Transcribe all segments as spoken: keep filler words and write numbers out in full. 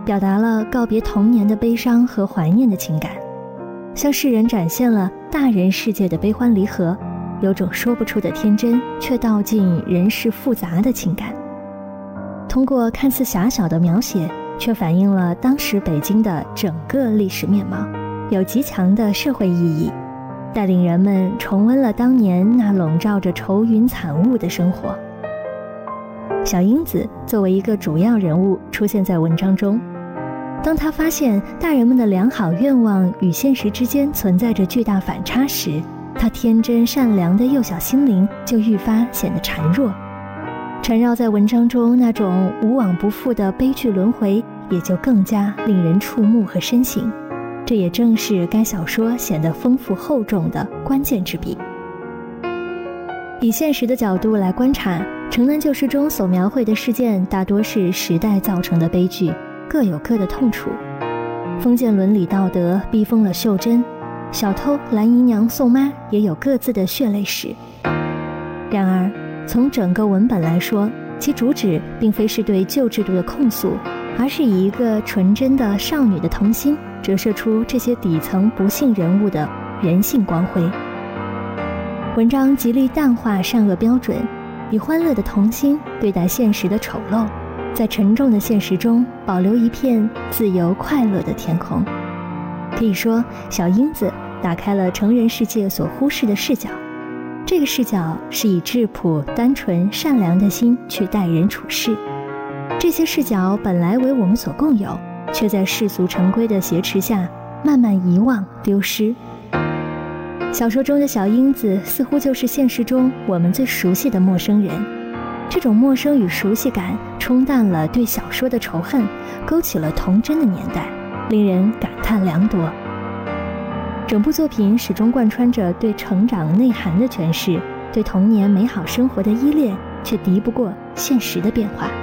表达了告别童年的悲伤和怀念的情感，向世人展现了大人世界的悲欢离合，有种说不出的天真，却道尽人世复杂的情感。通过看似狭小的描写，却反映了当时北京的整个历史面貌，有极强的社会意义，带领人们重温了当年那笼罩着愁云惨雾的生活。小英子作为一个主要人物出现在文章中，当他发现大人们的良好愿望与现实之间存在着巨大反差时，他天真善良的幼小心灵就愈发显得孱弱。缠绕在文章中那种无往不复的悲剧轮回，也就更加令人触目和深省。这也正是该小说显得丰富厚重的关键之笔。以现实的角度来观察，《城南旧事》中所描绘的事件大多是时代造成的悲剧，各有各的痛楚。封建伦理道德逼疯了秀珍，小偷蓝姨娘宋妈也有各自的血泪史。然而从整个文本来说，其主旨并非是对旧制度的控诉，而是以一个纯真的少女的童心折射出这些底层不幸人物的人性光辉。文章极力淡化善恶标准，以欢乐的童心对待现实的丑陋，在沉重的现实中保留一片自由快乐的天空。可以说，小英子打开了成人世界所忽视的视角，这个视角是以质朴、单纯、善良的心去待人处事。这些视角本来为我们所共有，却在世俗成规的挟持下慢慢遗忘丢失。小说中的小英子似乎就是现实中我们最熟悉的陌生人，这种陌生与熟悉感冲淡了对小说的仇恨，勾起了童真的年代，令人感叹良多。整部作品始终贯穿着对成长内涵的诠释，对童年美好生活的依恋，却敌不过现实的变化。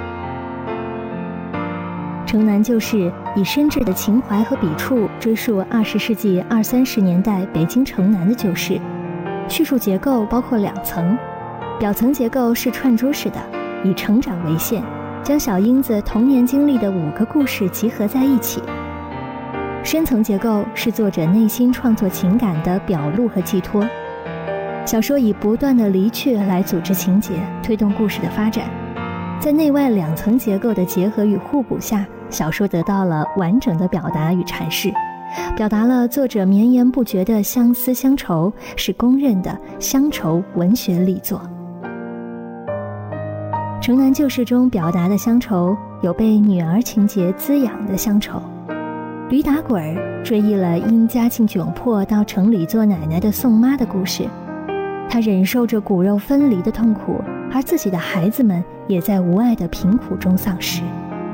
城南旧事以深挚的情怀和笔触追溯二十世纪二三十年代北京城南的旧事，叙述结构包括两层，表层结构是串珠式的，以成长为线，将小英子童年经历的五个故事集合在一起。深层结构是作者内心创作情感的表露和寄托。小说以不断的离去来组织情节，推动故事的发展。在内外两层结构的结合与互补下，小说得到了完整的表达与阐释，表达了作者绵延不绝的相思乡愁，是公认的乡愁文学力作。城南旧事中表达的乡愁，有被女儿情节滋养的乡愁。驴打滚儿追忆了因家境窘迫到城里做奶奶的宋妈的故事，她忍受着骨肉分离的痛苦，而自己的孩子们也在无爱的贫苦中丧失。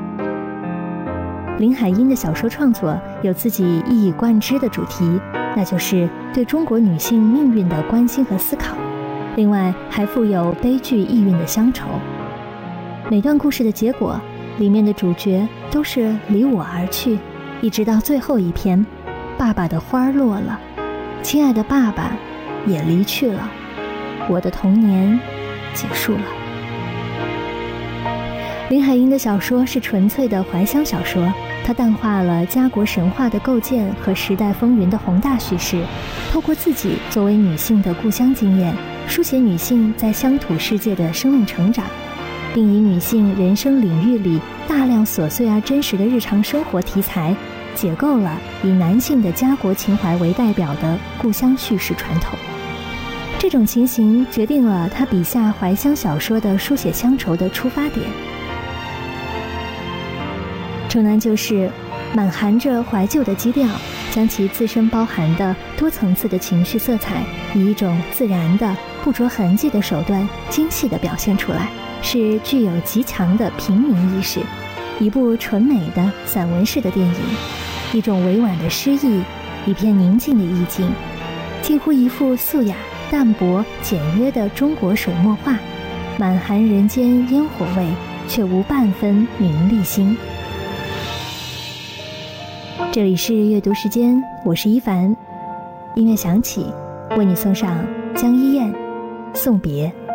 林海音的小说创作有自己一以贯之的主题，那就是对中国女性命运的关心和思考，另外还富有悲剧意蕴的乡愁。每段故事的结果，里面的主角都是离我而去，一直到最后一篇，爸爸的花落了，亲爱的爸爸也离去了，我的童年结束了。林海音的小说是纯粹的怀乡小说，它淡化了家国神话的构建和时代风云的宏大叙事，透过自己作为女性的故乡经验，书写女性在乡土世界的生命成长，并以女性人生领域里大量琐碎而真实的日常生活题材，解构了以男性的家国情怀为代表的故乡叙事传统。这种情形决定了他笔下怀乡小说的书写乡愁的出发点。城南旧事满含着怀旧的基调，将其自身包含的多层次的情绪色彩，以一种自然的不着痕迹的手段精细地表现出来，是具有极强的平民意识，一部纯美的散文式的电影，一种委婉的诗意，一片宁静的意境，近乎一幅素雅淡泊简约的中国水墨画，满含人间烟火味，却无半分名利心。这里是阅读时间，我是一凡，音乐响起，为你送上江一燕《送别》。